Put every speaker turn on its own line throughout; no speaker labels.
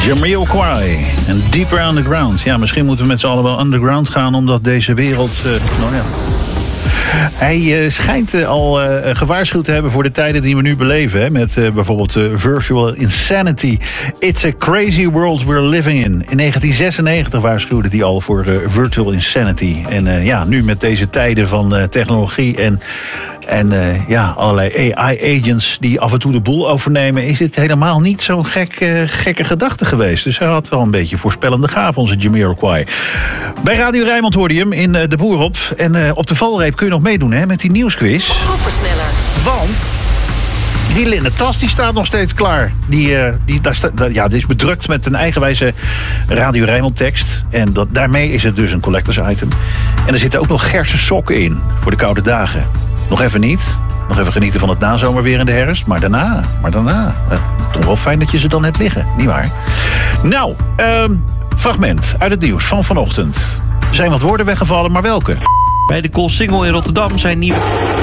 Jamiroquai en Deeper Underground. Ja, misschien moeten we met z'n allen wel underground gaan, omdat deze wereld... Hij schijnt al gewaarschuwd te hebben voor de tijden die we nu beleven. Hè, met bijvoorbeeld virtual insanity. It's a crazy world we're living in. In 1996 waarschuwde hij al voor virtual insanity. En nu met deze tijden van technologie en allerlei AI-agents die af en toe de boel overnemen, is het helemaal niet zo'n gekke gedachte geweest. Dus hij had wel een beetje voorspellende gaaf, onze Jamiroquai. Bij Radio Rijnmond hoorde je hem in De Boer op. En op de valreep kun je nog meedoen met die nieuwsquiz.
Koppersneller.
Want die linnen tas die staat nog steeds klaar. Die is bedrukt met een eigenwijze Radio Rijnmond tekst. En daarmee is het dus een collectors item. En er zitten ook nog gerse sokken in voor de koude dagen. Nog even niet. Nog even genieten van het nazomerweer in de herfst. Maar daarna. Toch wel fijn dat je ze dan hebt liggen. Niet waar? Nou, fragment uit het nieuws van vanochtend. Er zijn wat woorden weggevallen, maar welke?
Bij de Coolsingel in Rotterdam zijn nieuwe...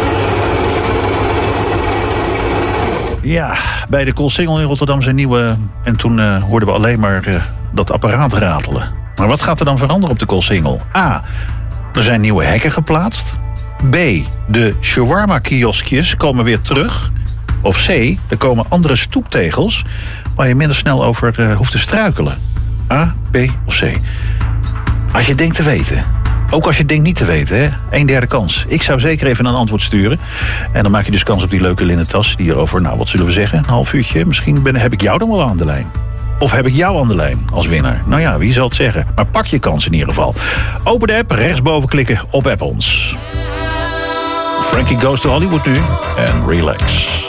Ja, bij de Coolsingel in Rotterdam zijn nieuwe... En toen hoorden we alleen maar dat apparaat ratelen. Maar wat gaat er dan veranderen op de Coolsingel? A, er zijn nieuwe hekken geplaatst. B, de shawarma-kioskjes komen weer terug. Of C, er komen andere stoeptegels waar je minder snel over hoeft te struikelen. A, B of C? Als je denkt te weten. Ook als je denkt niet te weten, hè? 1/3 kans. Ik zou zeker even een antwoord sturen. En dan maak je dus kans op die leuke linnen tas die er over, wat zullen we zeggen, een half uurtje. Misschien heb ik jou dan wel aan de lijn. Of heb ik jou aan de lijn als winnaar? Nou ja, wie zal het zeggen? Maar pak je kans in ieder geval. Open de app, rechtsboven klikken op App ons. Frankie Goes to Hollywood nu. En relax.